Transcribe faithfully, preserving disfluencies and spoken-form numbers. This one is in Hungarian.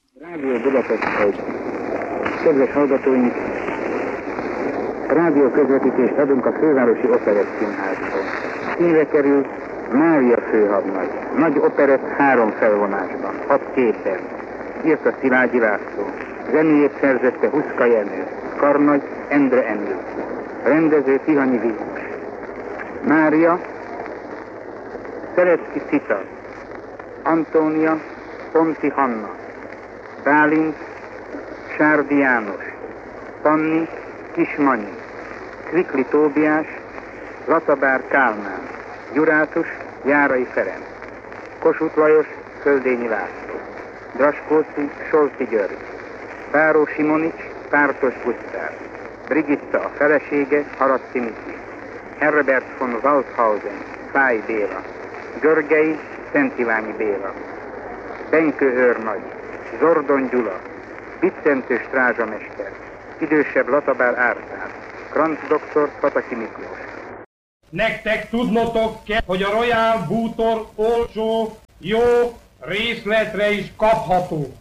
Rádió Budapest egy. Kedves hallgatóink, rádió közvetítést adunk a Fővárosi Operett Színházból. Színre kerül Mária főhadnagy. Nagy operett három felvonásban, hat képen. Írta Szilágyi László. Zenéjét szerzette Huszka Jenő. Karnagy Endre Endő. Rendező Tihanyi Vilmos. Mária Szerecki Cita. Antónia Ponti Hanna. Bálint Sárdi János. Panni Kismanyi. Kvikli Tóbiás Latabár Kálmán. Gyurátus Járai Ferenc. Kossuth Lajos Földényi László. Draskóci Solti György. Báró Simonics Pártos Gusztáv. Brigitta a felesége Haraszti Miki. Herbert von Waldhausen Fáj Béla. Görgei Szent Iványi Béla. Benkő őrnagy Zordon Gyula. Biccentő strázsamester. Idősebb Latabár Árpád. Kranz doktor Pataki Miklós. Nektek tudnotok kell, hogy a Royal Bútor olcsó, jó részletre is kapható.